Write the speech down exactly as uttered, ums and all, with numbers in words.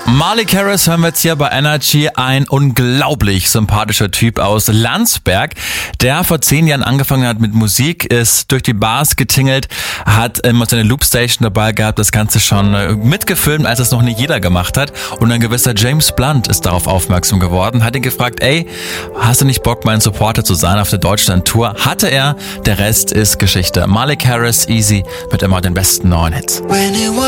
Malik Harris hören wir jetzt hier bei Energy, ein unglaublich sympathischer Typ aus Landsberg, der vor zehn Jahren angefangen hat mit Musik, ist durch die Bars getingelt, hat immer seine Loopstation dabei gehabt, das Ganze schon mitgefilmt, als es noch nicht jeder gemacht hat, und ein gewisser James Blunt ist darauf aufmerksam geworden, hat ihn gefragt, ey, hast du nicht Bock, mein Supporter zu sein auf der Deutschland-Tour? Hatte er, der Rest ist Geschichte. Malik Harris, Easy, mit immer den besten neuen Hits.